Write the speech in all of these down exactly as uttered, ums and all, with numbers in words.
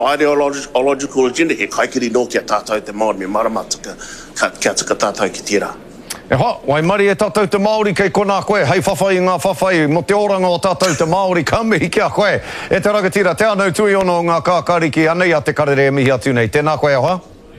Ideological agenda he kaikiri no kia tātou te Māori me maramataka kia taka tātou ki tērā. E ha, wai mari e tātou te Māori kei kona koe, hei whawhai ngā whawhai, mo te oranga o tātou te Māori, ka mihi kia koe. E te rangatira, te anau tui ono ngā kākariki, anei a te karere e mihi atu nei. Tēnā koe, oha?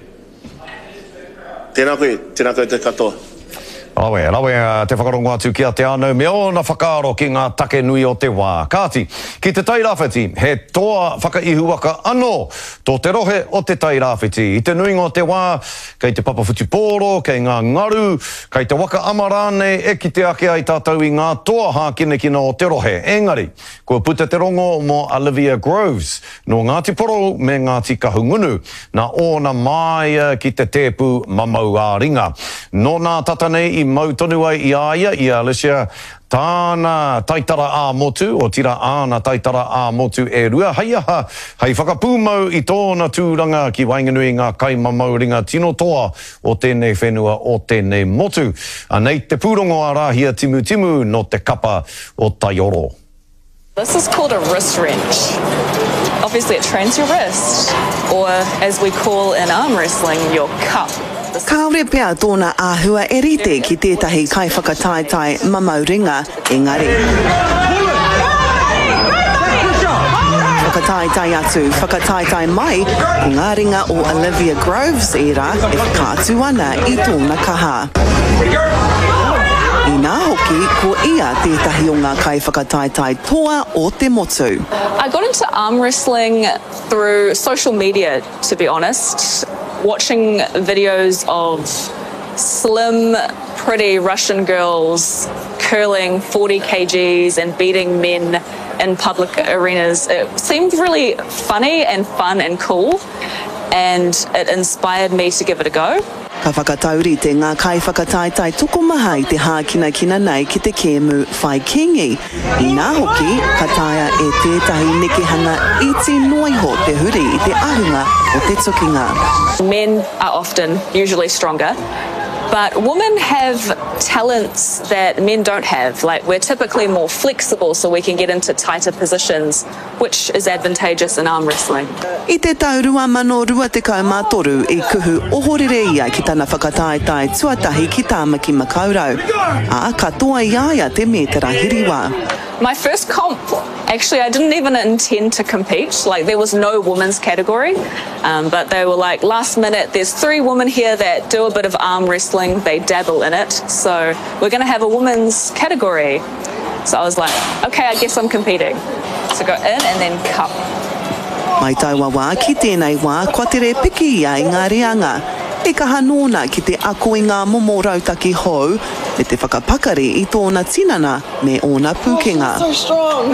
Tēnā koe, tēnā koe te katoa. Rawe, rawe te whakarongo atu ki a te anau, me ona whakaaro ki ngā take nui o te wā. Kāti, ki te tairāwhiti, he toa whakaihuaka anō tō te rohe o te tairāwhiti. I te nuinga o te wā, kei te papafuti pōro, kei ngā ngaru, kei te waka amarane e ki te ake ai tātou i ngā toa hākine kina o te rohe. Engari, kua puta te rongo mo Olivia Groves, no Ngāti Poro me Ngāti Kahungunu, na ona mai ki te tēpu mamau a ringa. No nā tata nei i mau tonu ai i aia, i Alicia, tāna taitara ā motu, o tira āna taitara ā motu e rua. Hei aha, hei whakapūmau i tōna tūranga ki Wainganui ngā kaimamau ringa tino toa o tēnei whenua o tēnei motu. Anei te pūrongo a rāhia timu timu no te kapa o Taioro. This is called a wrist wrench. Obviously it trains your wrist, or as we call in arm wrestling, your cup. Kaore pea tōna āhua e rite ki tētahi kai whakataetai mamau ringa, engari. Whakataetai atu, whakataetai mai, i ngā ringa o Olivia Groves era e whakātu ana i tōna kaha. I nā hoki, ko ia tētahi o ngā kai whakataetai toa o te motu. I got into arm wrestling through social media, to be honest. Watching videos of slim, pretty Russian girls curling forty kilograms and beating men in public arenas. It seemed really funny and fun and cool, and it inspired me to give it a go. Ka whakatauri te ngā kai whakataetai toko maha i te hākina kina nei ki te kēmu whai kingi. I nā hoki, ka taia e tētahi nekehanga iti noiho te huri i te ahunga o te tukinga. Men are often usually stronger, but women have talents that men don't have. Like, we're typically more flexible, so we can get into tighter positions, which is advantageous in arm wrestling. I te taurua mano rua te kaumātoru i kuhu ohorere ia ki tana whakataetai tuatahi ki tāmaki makaurau. A katoa iaia te metera hiriwa. My first comp, actually, I didn't even intend to compete. Like, there was no women's category, um, but they were like, last minute, there's three women here that do a bit of arm wrestling, they dabble in it, so we're going to have a women's category. So I was like, okay, I guess I'm competing. So go in and then cup. Mai tauā wā ki tēnei wā, kua tere piki ia i ngā reanga. E ka hanona ki te ako i ngā momo rautaki hou, me te whakapakari i tōna tinana me ōna pūkenga. So strong.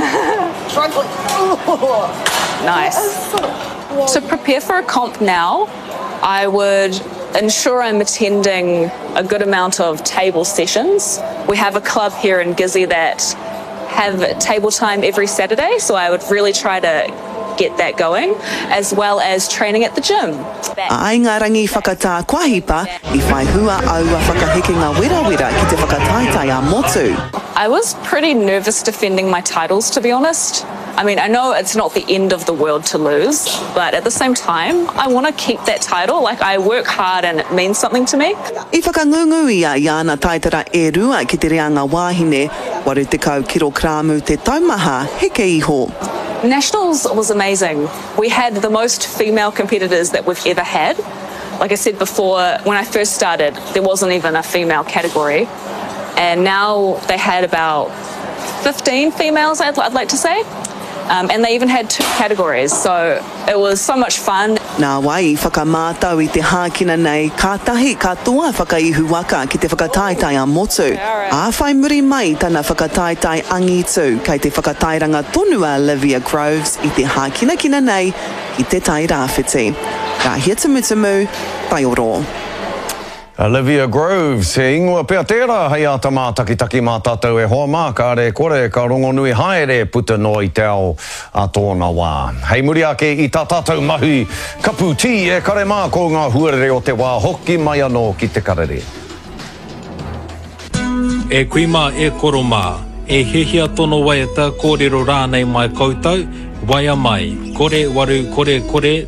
Nice. To prepare for a comp now, I would ensure I'm attending a good amount of table sessions. We have a club here in Gizzy that have table time every Saturday, so I would really try to get that going, as well as training at the gym. Ai ngā rangi whakatā kwahipa i whai hua aua whakaheke ngā wera wera ki te whakataetai a motu. I was pretty nervous defending my titles, to be honest. I mean, I know it's not the end of the world to lose, but at the same time, I want to keep that title. Like, I work hard and it means something to me. I whakangungu ia i ana taitara e rua ki te reanga wāhine, waru te kau kirokramu te taumaha heke iho. Nationals was amazing. We had the most female competitors that we've ever had. Like I said before, when I first started, there wasn't even a female category. And now they had about fifteen females, I'd, I'd like to say. Um, and they even had two categories, so it was so much fun. Nā wai whakamātau i te hākina nei, kātahi katoa whakaihu waka ki te whakataetai a motu. A whai muri mai tana whakataetai angitu, kei te whakatairanga tonu a Olivia Groves i te hākina kina nei ki te tairāwhiti. Ka hia tumutumu, Taioro. Olivia Groves, he ingoa pia tērā hei a tamā taki-taki mā tātou e hoa mā, ka re kore, ka rongo nui haere puta no i te ao a tōna wā. Hei muri ake i tā tātou mahi, kapu tī e kare mā ko ngā huarere o te wā, hoki mai anō ki te karere. E kuima e koroma, e hehia tono wai ata kōrero rānei mai koutou, waia mai, kore waru kore kore